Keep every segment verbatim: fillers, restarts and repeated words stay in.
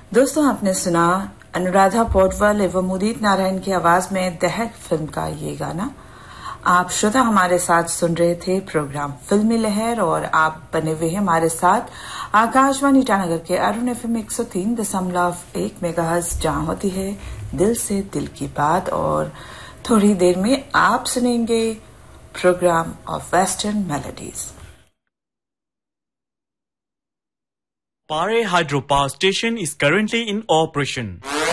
दोस्तों, आपने सुना अनुराधा पौडवाल एवं उदित नारायण की आवाज में दहक फिल्म का ये गाना। आप श्रोता हमारे साथ सुन रहे थे प्रोग्राम फिल्मी लहर और आप बने हुए हैं हमारे साथ आकाशवाणी ईटानगर के अरुण एफएम एक सौ तीन दशमलव एक मेगाहर्ट्ज, जहां होती है दिल से दिल की बात। और थोड़ी देर में आप सुनेंगे programme of western melodies. Pare Hydropower Station is currently in operation.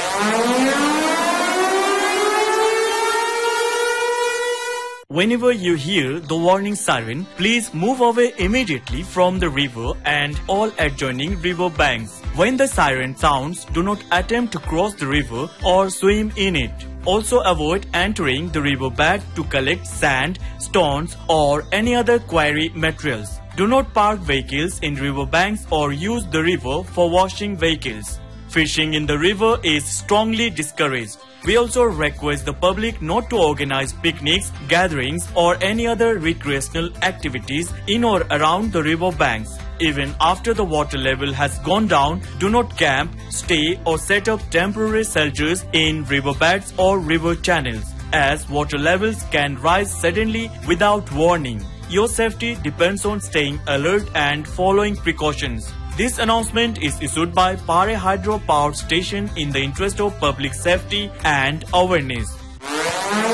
Whenever you hear the warning siren, please move away immediately from the river and all adjoining river banks. When the siren sounds, do not attempt to cross the river or swim in it. Also avoid entering the riverbed to collect sand, stones or any other quarry materials. Do not park vehicles in riverbanks or use the river for washing vehicles. Fishing in the river is strongly discouraged. We also request the public not to organize picnics, gatherings or any other recreational activities in or around the river banks. Even after the water level has gone down, do not camp, stay or set up temporary shelters in riverbeds or river channels, as water levels can rise suddenly without warning. Your safety depends on staying alert and following precautions. This announcement is issued by Pare Hydro Power Station in the interest of public safety and awareness.